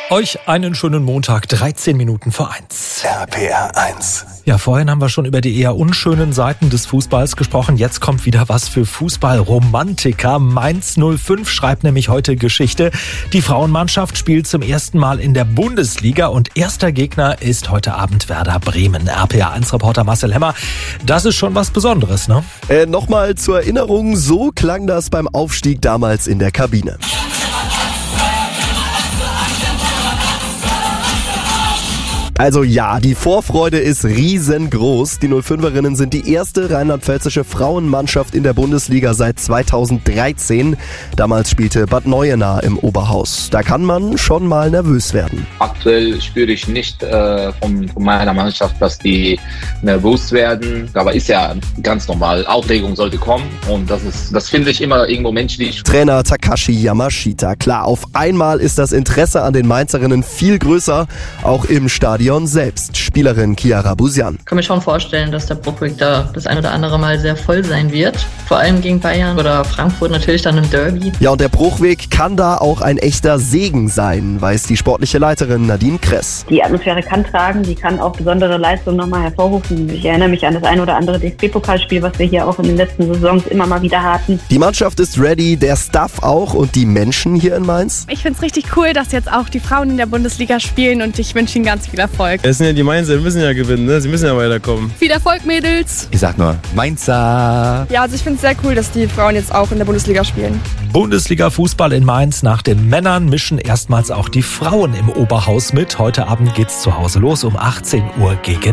Euch einen schönen Montag, 13 Minuten vor 1. RPR 1. Ja, vorhin haben wir schon über die eher unschönen Seiten des Fußballs gesprochen. Jetzt kommt wieder was für Fußballromantiker. Mainz 05 schreibt nämlich heute Geschichte. Die Frauenmannschaft spielt zum ersten Mal in der Bundesliga und erster Gegner ist heute Abend Werder Bremen. RPR 1-Reporter Marcel Hemmer, das ist schon was Besonderes, ne? Nochmal zur Erinnerung, so klang das beim Aufstieg damals in der Kabine. Also ja, die Vorfreude ist riesengroß. Die 05erinnen sind die erste rheinland-pfälzische Frauenmannschaft in der Bundesliga seit 2013. Damals spielte Bad Neuenahr im Oberhaus. Da kann man schon mal nervös werden. Aktuell spüre ich nicht von meiner Mannschaft, dass die nervös werden. Aber ist ja ganz normal. Aufregung sollte kommen und das finde ich immer irgendwo menschlich. Trainer Takashi Yamashita. Klar, auf einmal ist das Interesse an den Mainzerinnen viel größer, auch im Stadion selbst. Spielerin Chiara Busian. Ich kann mir schon vorstellen, dass der Bruchweg da das ein oder andere Mal sehr voll sein wird. Vor allem gegen Bayern oder Frankfurt natürlich dann im Derby. Ja, und der Bruchweg kann da auch ein echter Segen sein, weiß die sportliche Leiterin Nadine Kress. Die Atmosphäre kann tragen, die kann auch besondere Leistungen nochmal hervorrufen. Ich erinnere mich an das ein oder andere DFB-Pokalspiel, was wir hier auch in den letzten Saisons immer mal wieder hatten. Die Mannschaft ist ready, der Staff auch und die Menschen hier in Mainz. Ich finde es richtig cool, dass jetzt auch die Frauen in der Bundesliga spielen und ich wünsche ihnen ganz viel Erfolg. Es sind ja die Mainzer, die müssen ja gewinnen, ne? Sie müssen ja weiterkommen. Viel Erfolg, Mädels! Ich sag nur, Mainzer! Ja, also ich finde es sehr cool, dass die Frauen jetzt auch in der Bundesliga spielen. Bundesliga-Fußball in Mainz. Nach den Männern mischen erstmals auch die Frauen im Oberhaus mit. Heute Abend geht's zu Hause los um 18 Uhr gegen